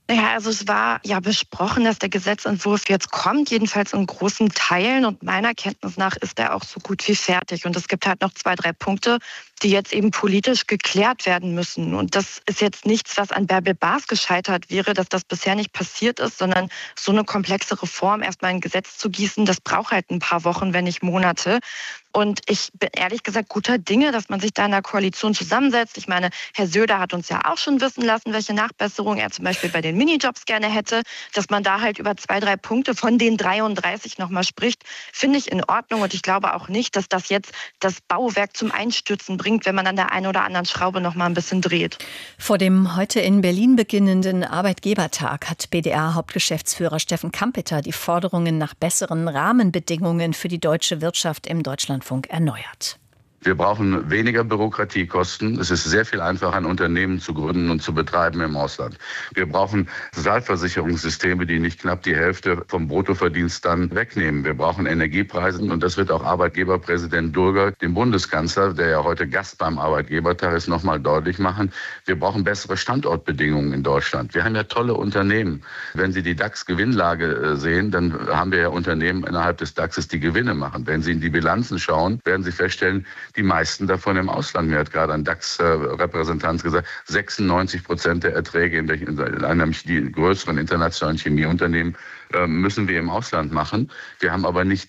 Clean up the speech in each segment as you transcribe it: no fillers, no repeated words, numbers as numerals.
Naja, also es war ja besprochen, dass der Gesetzentwurf jetzt kommt, jedenfalls in großen Teilen. Und meiner Kenntnis nach ist er auch so gut wie fertig. Und es gibt halt noch 2, 3 Punkte, die jetzt eben politisch geklärt werden müssen. Und das ist jetzt nichts, was an Bärbel Baas gescheitert wäre, dass das bisher nicht passiert ist, sondern so eine komplexe Reform erstmal in ein Gesetz zu gießen, das braucht halt ein paar Wochen, wenn nicht Monate. Und ich bin ehrlich gesagt guter Dinge, dass man sich da in der Koalition zusammensetzt. Ich meine, Herr Söder hat uns ja auch schon wissen lassen, welche Nachbesserungen er zum Beispiel bei den Minijobs gerne hätte. Dass man da halt über 2, 3 Punkte von den 33 nochmal spricht, finde ich in Ordnung. Und ich glaube auch nicht, dass das jetzt das Bauwerk zum Einstürzen bringt, wenn man an der einen oder anderen Schraube nochmal ein bisschen dreht. Vor dem heute in Berlin beginnenden Arbeitgebertag hat BDR-Hauptgeschäftsführer Steffen Kampeter die Forderungen nach besseren Rahmenbedingungen für die deutsche Wirtschaft im Deutschlandfunk erneuert. Wir brauchen weniger Bürokratiekosten. Es ist sehr viel einfacher, ein Unternehmen zu gründen und zu betreiben im Ausland. Wir brauchen Sozialversicherungssysteme, die nicht knapp die Hälfte vom Bruttoverdienst dann wegnehmen. Wir brauchen Energiepreise und das wird auch Arbeitgeberpräsident Durger, dem Bundeskanzler, der ja heute Gast beim Arbeitgebertag ist, nochmal deutlich machen. Wir brauchen bessere Standortbedingungen in Deutschland. Wir haben ja tolle Unternehmen. Wenn Sie die DAX-Gewinnlage sehen, dann haben wir ja Unternehmen innerhalb des DAXes, die Gewinne machen. Wenn Sie in die Bilanzen schauen, werden Sie feststellen, die meisten davon im Ausland. Mir hat gerade ein DAX-Repräsentant gesagt, 96% der Erträge in einem die größeren internationalen Chemieunternehmen müssen wir im Ausland machen. Wir haben aber nicht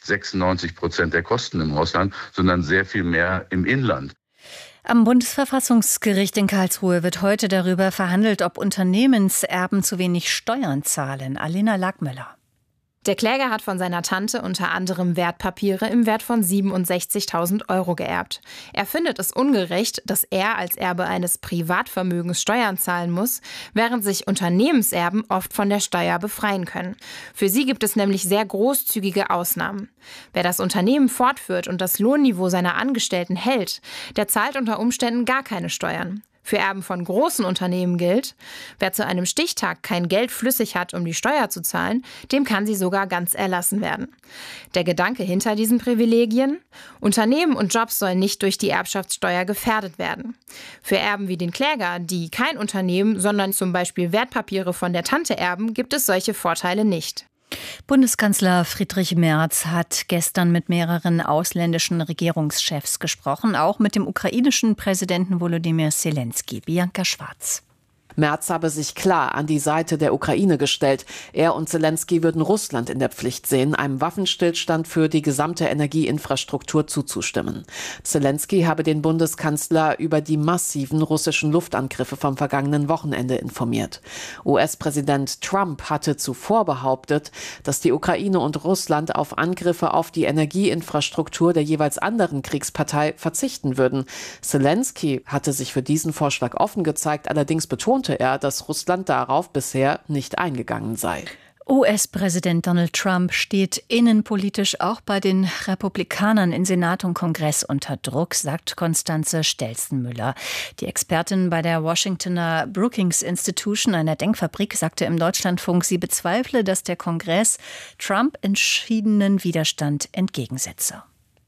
96% der Kosten im Ausland, sondern sehr viel mehr im Inland. Am Bundesverfassungsgericht in Karlsruhe wird heute darüber verhandelt, ob Unternehmenserben zu wenig Steuern zahlen. Alena Lackmüller. Der Kläger hat von seiner Tante unter anderem Wertpapiere im Wert von 67.000 € geerbt. Er findet es ungerecht, dass er als Erbe eines Privatvermögens Steuern zahlen muss, während sich Unternehmenserben oft von der Steuer befreien können. Für sie gibt es nämlich sehr großzügige Ausnahmen. Wer das Unternehmen fortführt und das Lohnniveau seiner Angestellten hält, der zahlt unter Umständen gar keine Steuern. Für Erben von großen Unternehmen gilt, wer zu einem Stichtag kein Geld flüssig hat, um die Steuer zu zahlen, dem kann sie sogar ganz erlassen werden. Der Gedanke hinter diesen Privilegien? Unternehmen und Jobs sollen nicht durch die Erbschaftssteuer gefährdet werden. Für Erben wie den Kläger, die kein Unternehmen, sondern zum Beispiel Wertpapiere von der Tante erben, gibt es solche Vorteile nicht. Bundeskanzler Friedrich Merz hat gestern mit mehreren ausländischen Regierungschefs gesprochen, auch mit dem ukrainischen Präsidenten Volodymyr Zelensky. Bianca Schwarz. Merz habe sich klar an die Seite der Ukraine gestellt. Er und Zelensky würden Russland in der Pflicht sehen, einem Waffenstillstand für die gesamte Energieinfrastruktur zuzustimmen. Zelensky habe den Bundeskanzler über die massiven russischen Luftangriffe vom vergangenen Wochenende informiert. US-Präsident Trump hatte zuvor behauptet, dass die Ukraine und Russland auf Angriffe auf die Energieinfrastruktur der jeweils anderen Kriegspartei verzichten würden. Zelensky hatte sich für diesen Vorschlag offen gezeigt, allerdings betonte er, dass Russland darauf bisher nicht eingegangen sei. US-Präsident Donald Trump steht innenpolitisch auch bei den Republikanern in Senat und Kongress unter Druck, sagt Constanze Stelzenmüller. Die Expertin bei der Washingtoner Brookings Institution, einer Denkfabrik, sagte im Deutschlandfunk, sie bezweifle, dass der Kongress Trump entschiedenen Widerstand entgegensetze.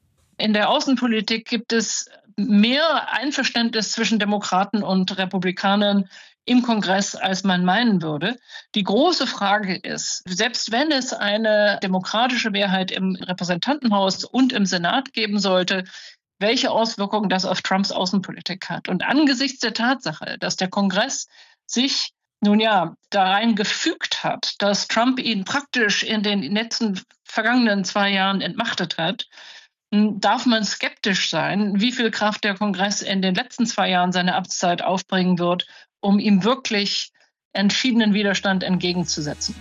In der Außenpolitik gibt es mehr Einverständnis zwischen Demokraten und Republikanern im Kongress, als man meinen würde. Die große Frage ist, selbst wenn es eine demokratische Mehrheit im Repräsentantenhaus und im Senat geben sollte, welche Auswirkungen das auf Trumps Außenpolitik hat. Und angesichts der Tatsache, dass der Kongress sich da rein gefügt hat, dass Trump ihn praktisch in den letzten vergangenen 2 Jahren entmachtet hat, darf man skeptisch sein, wie viel Kraft der Kongress in den letzten 2 Jahren seiner Amtszeit aufbringen wird, um ihm wirklich entschiedenen Widerstand entgegenzusetzen.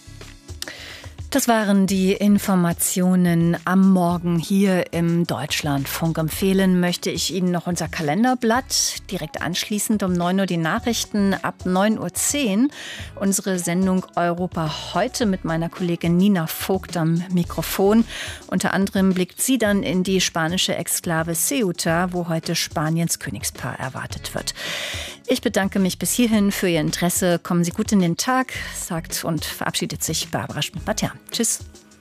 Das waren die Informationen am Morgen hier im Deutschlandfunk. Empfehlen möchte ich Ihnen noch unser Kalenderblatt. Direkt anschließend um 9 Uhr die Nachrichten, ab 9:10 Uhr unsere Sendung Europa heute mit meiner Kollegin Nina Vogt am Mikrofon. Unter anderem blickt sie dann in die spanische Exklave Ceuta, wo heute Spaniens Königspaar erwartet wird. Ich bedanke mich bis hierhin für Ihr Interesse. Kommen Sie gut in den Tag, sagt und verabschiedet sich Barbara Schmidt-Matern. Tschüss.